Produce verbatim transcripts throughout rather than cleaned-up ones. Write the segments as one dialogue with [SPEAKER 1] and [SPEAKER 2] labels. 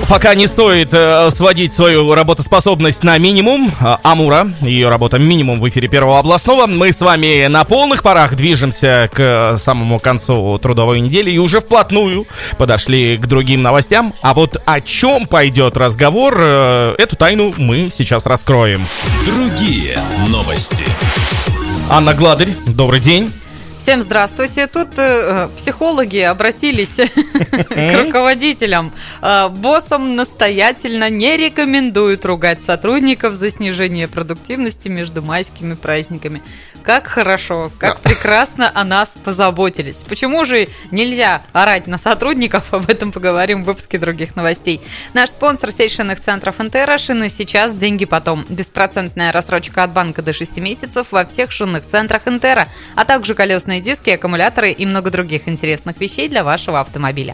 [SPEAKER 1] Пока не стоит э, сводить свою работоспособность на минимум. Амура, ее работа минимум в эфире Первого областного. Мы с вами на полных парах движемся к самому концу трудовой недели и уже вплотную подошли к другим новостям. А вот о чем пойдет разговор, э, эту тайну мы сейчас раскроем.
[SPEAKER 2] Другие новости.
[SPEAKER 1] Анна Гладырь, добрый день.
[SPEAKER 3] Всем здравствуйте. Тут э, психологи обратились к руководителям. Э, боссам настоятельно не рекомендуют ругать сотрудников за снижение продуктивности между майскими праздниками. Как хорошо, как прекрасно о нас позаботились. Почему же нельзя орать на сотрудников? Об этом поговорим в выпуске других новостей. Наш спонсор — сеть шинных центров Интера. Шины сейчас, деньги потом. Беспроцентная рассрочка от банка до шести месяцев во всех шинных центрах Интера, а также колесные диски, аккумуляторы и много других интересных вещей для вашего автомобиля.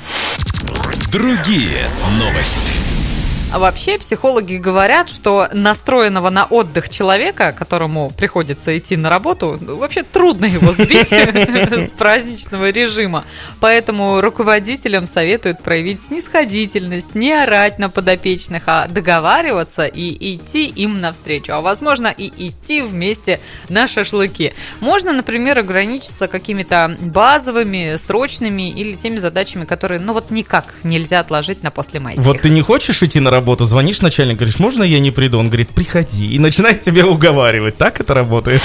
[SPEAKER 2] Другие новости.
[SPEAKER 3] А вообще психологи говорят, что настроенного на отдых человека, которому приходится идти на работу, вообще трудно его сбить с праздничного режима. Поэтому руководителям советуют проявить снисходительность, не орать на подопечных, а договариваться и идти им навстречу. А возможно и идти вместе на шашлыки. Можно, например, ограничиться какими-то базовыми, срочными или теми задачами, которые ну вот никак нельзя отложить на послемайских.
[SPEAKER 1] Вот ты не хочешь идти на работу? Работу, звонишь начальнику, говоришь, можно я не приду? Он говорит, приходи. И начинает тебя уговаривать. Так это работает?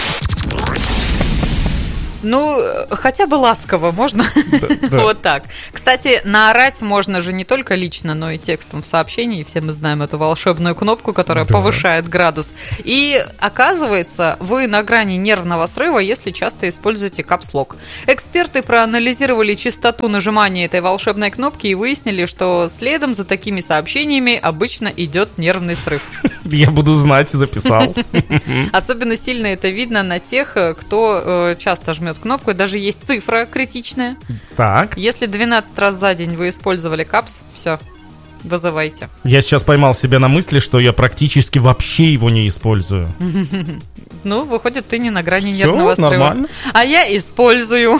[SPEAKER 3] Ну, хотя бы ласково можно. Да, да. Вот так. Кстати, наорать можно же не только лично, но и текстом в сообщении. Все мы знаем эту волшебную кнопку, которая да. повышает градус. И оказывается, вы на грани нервного срыва, если часто используете капслок. Эксперты проанализировали частоту нажимания этой волшебной кнопки и выяснили, что следом за такими сообщениями обычно идет нервный срыв.
[SPEAKER 1] Я буду знать, записал.
[SPEAKER 3] Особенно сильно это видно на тех, кто часто жмет кнопку, и даже есть цифра критичная.
[SPEAKER 1] Так.
[SPEAKER 3] Если двенадцать раз за день вы использовали капс, все, вызывайте.
[SPEAKER 1] Я сейчас поймал себя на мысли, что я практически вообще его не использую.
[SPEAKER 3] Ну, выходит, ты не на грани нервного срыва.
[SPEAKER 1] Нормально.
[SPEAKER 3] А я использую.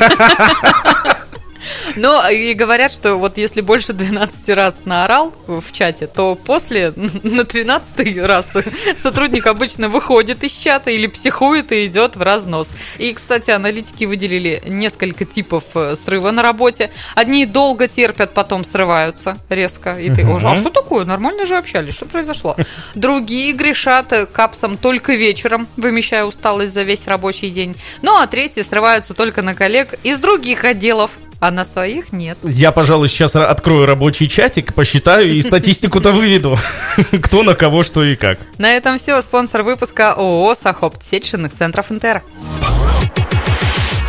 [SPEAKER 3] Но и говорят, что вот если больше двенадцати раз наорал в чате, то после, на тринадцатый раз, сотрудник обычно выходит из чата или психует и идет в разнос. И, кстати, аналитики выделили несколько типов срыва на работе. Одни долго терпят, потом срываются резко. И ты, а что такое? Нормально же общались, что произошло? Другие грешат капсом только вечером, вымещая усталость за весь рабочий день. Ну, а третьи срываются только на коллег из других отделов. А на своих нет.
[SPEAKER 1] Я, пожалуй, сейчас открою рабочий чатик, посчитаю и статистику-то выведу. Кто на кого, что и как.
[SPEAKER 3] На этом все. Спонсор выпуска ООО «Сахопт», сеть шинных центров Интера.